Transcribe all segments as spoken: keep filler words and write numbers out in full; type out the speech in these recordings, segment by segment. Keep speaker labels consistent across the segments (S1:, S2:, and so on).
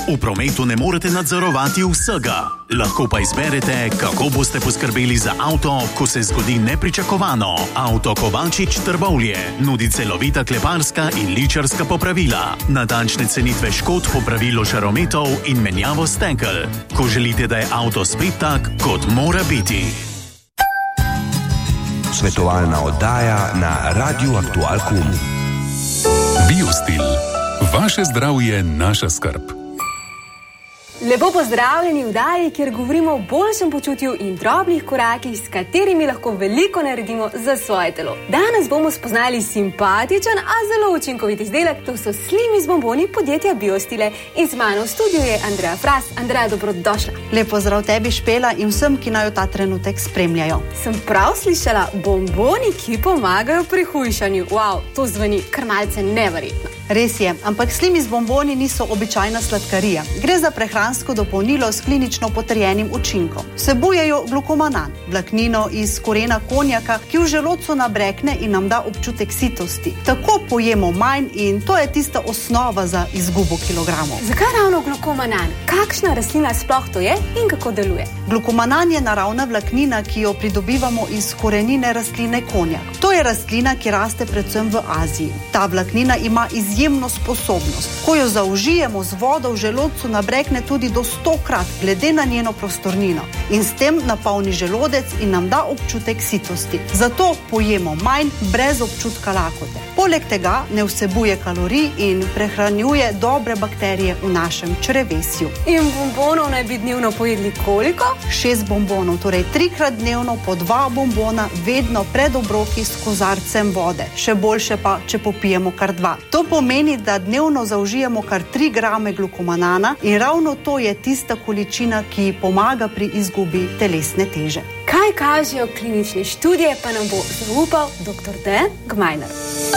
S1: V prometu ne morete nadzorovati vsega. Lahko pa izberete, kako boste poskrbeli za avto, ko se zgodi nepričakovano. Avto Kovačič Trbovlje nudi celovita kleparska in ličarska popravila, natančne cenitve škod, popravilo žarometov in menjavo stekel. Ko želite, da je avto spet tak, kot mora biti.
S2: Svetovalna oddaja na Radiu Aktual Kum.
S3: Biostil. Vaše zdravje, naša skrb.
S4: Lepo pozdravljeni v oddaji, kjer govorimo o boljšem počutju in drobnih korakih, s katerimi lahko veliko naredimo za svoje telo. Danes bomo spoznali simpatičen, a zelo učinkovit izdelek. To so Slim iz bomboni podjetja Biostile. In z mano v studiu je Andreja Fras. Andreja, dobrodošla.
S5: Lep pozdrav tebi, Špela, in vsem, ki naj ta trenutek spremljajo.
S4: Sem prav slišala, bomboni, ki pomagajo pri hujšanju. Wow, to zveni kar malce neverjetno.
S5: Res je, ampak Slim iz bomboni niso običajna sladkarija. Gre za prehransko dopolnilo s klinično potrjenim učinkom. Vsebujejo glukomanan, vlaknino iz korena konjaka, ki v želodcu nabrekne in nam da občutek sitosti. Tako pojemo manj in to je tista osnova za izgubo kilogramov.
S4: Zakaj ravno glukomanan? Kakšna rastlina sploh to je in kako deluje?
S5: Glukomanan je naravna vlaknina, ki jo pridobivamo iz korenine rastline konjak. To je rastlina, ki raste predvsem v Aziji. Ta vlaknina ima izjemno sposobnost. Ko jo zaužijemo z vodo v želodcu, nabrekne tudi do stokrat glede na njeno prostornino in s tem napolni želodec in nam da občutek sitosti. Zato pojemo manj brez občutka lakote. Poleg tega ne vsebuje kalorij in prehranjuje dobre bakterije v našem črevesju.
S4: In bombonov naj bi dnevno pojedli koliko?
S5: Šest bombonov, torej trikrat dnevno po dva bombona, vedno pred obroki s kozarcem vode. Še boljše pa, če popijemo kar dva. To pomeni, da dnevno zaužijemo kar tri grame glukomanana in ravno to je tista količina, ki pomaga pri izgubi telesne teže.
S4: Kaj kažejo klinične študije, pa nam bo zaupal doktor Dejan Gmajner.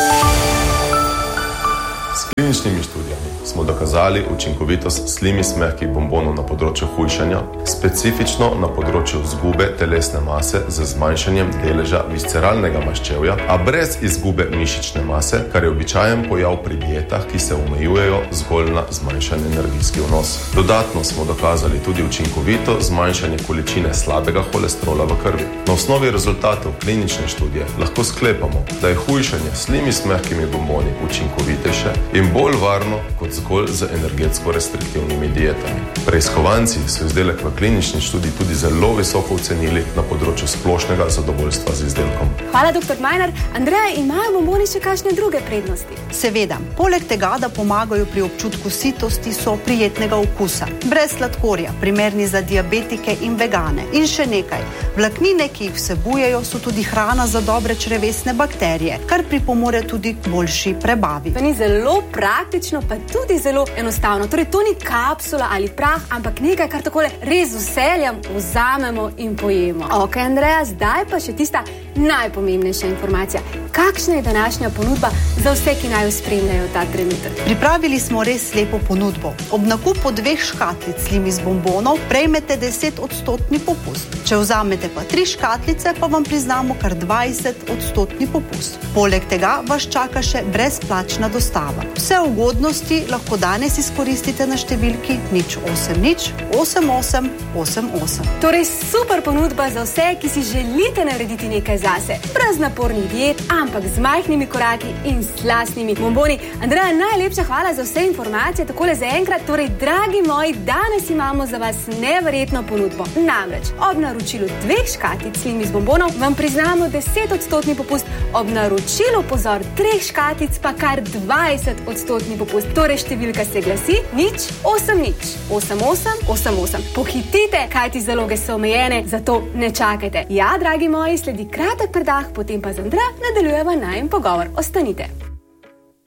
S6: S kliničnimi študijami smo dokazali učinkovitost Slim iz mehkih bombonov na področju hujšanja, specifično na področju izgube telesne mase z zmanjšanjem deleža visceralnega maščevja, a brez izgube mišične mase, kar je običajen pojav pri dietah, ki se omejujejo zgolj na zmanjšan energijski vnos. Dodatno smo dokazali tudi učinkovito zmanjšanje količine slabega holesterola v krvi. Na osnovi rezultatov klinične študije lahko sklepamo, da je hujšanje Slim iz mehkimi bomboni učinkovitejše in bolj varno kot zgolj z energetsko restriktivnimi dietami. Preiskovanci so izdelek v klinični študiji tudi zelo visoko ocenili na področju splošnega zadovoljstva z izdelkom.
S4: Hvala, doktor Gmajner. Andreja, imajo bomboni še kakšne druge prednosti?
S5: Seveda, poleg tega, da pomagajo pri občutku sitosti, so prijetnega okusa. Brez sladkorja, primerni za diabetike in vegane. In še nekaj, vlaknine, ki jih vsebujejo, so tudi hrana za dobre črevesne bakterije, kar pripomore tudi k boljši prebavi.
S4: To ni zelo praktično, pa tudi zelo enostavno. Torej, to ni kapsula ali prah, ampak nekaj, kar takole res z veseljem vzamemo in pojemo. Ok, Andreja, zdaj pa še tista najpomembnejša informacija. Kakšna je današnja ponudba za vse, ki naj jo spremljajo ta trenutek?
S5: Pripravili smo res lepo ponudbo. Ob nakupu dveh škatlic Slim iz bombonov prejmete deset odstotni popust. Če vzamete pa tri škatlice, pa vam priznamo kar dvajset odstotni popust. Poleg tega vas čaka še brezplačna dostava. Vse ugodnosti lahko danes izkoristite na številki nič osem nič osem osem osem osem.
S4: Torej super ponudba za vse, ki si želite narediti nekaj zase. Brez napornih diet, ampak z majhnimi koraki in slastnimi bomboni. Andreja, najlepša hvala za vse informacije, takole za enkrat. Torej, dragi moji, danes imamo za vas neverjetno ponudbo. Namreč, ob naročilu dveh škatlic Slim iz bombonov vam priznamo deset odstotni popust, ob naročilu, pozor, treh škatlic pa kar dvajset odstotni popust. Torej, številka se glasi nič osem nič osem osem osem osem. Pohitite, kajti zaloge so omejene, zato ne čakajte. Ja, dragi moji, sledi kratek predah, potem pa z Andrejo nadaljujeva najin pogovor. Ostanite.